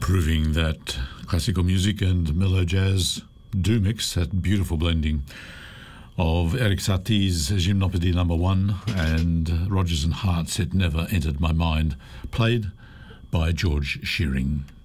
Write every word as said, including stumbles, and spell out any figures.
proving that classical music and mellow jazz do mix, that beautiful blending of Erik Satie's Gymnopédie number one and Rodgers and Hart's It Never Entered My Mind, played by George Shearing.